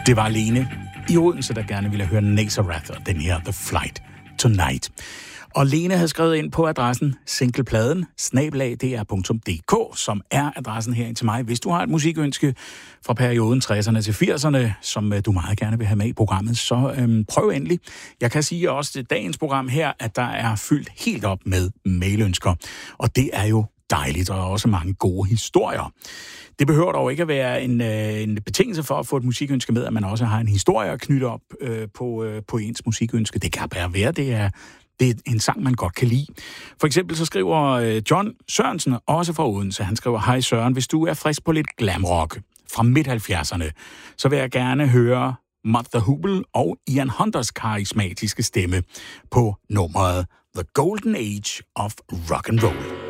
Det var Lene i Odense, der gerne ville høre Nazareth og den her The Flight Tonight. Og Lene havde skrevet ind på adressen singlepladen@dr.dk, som er adressen herind til mig. Hvis du har et musikønske fra perioden 60'erne til 80'erne, som du meget gerne vil have med i programmet, så prøv endelig. Jeg kan sige også til dagens program her, at der er fyldt helt op med mailønsker. Og det er jo dejligt, og også mange gode historier. Det behøver dog ikke at være en betingelse for at få et musikønske med, at man også har en historie at knytte op på ens musikønske. Det kan bare være, det er en sang, man godt kan lide. For eksempel så skriver John Sørensen, også fra Odense, han skriver: Hej Søren, hvis du er frisk på lidt glamrock fra midt-70'erne, så vil jeg gerne høre Mother Hubel og Ian Hunters karismatiske stemme på nummeret The Golden Age of Rock and Roll.